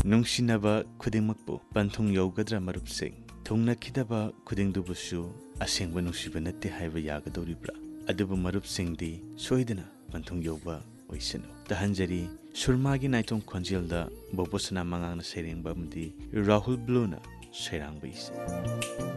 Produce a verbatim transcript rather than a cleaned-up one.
नुंसिनबा खुदिंगमक्पु पंथुंग यौगद्रा मरुपसिंग थुंगनखिदबा खुदिंगदुबुसु असेंगबा नुंसिबा नत्ते हाइबा यागदौरिब्रा अदुबु मरुपसिंगदी सोइदना पंथुंग यौबा ओइसनु तहंजरी सुरमागी नाइतोंग खोंजेलदा बोबोसना मंगांगना सेरेंगबा मदी राहुल ब्लूना सेरांगबा इसे।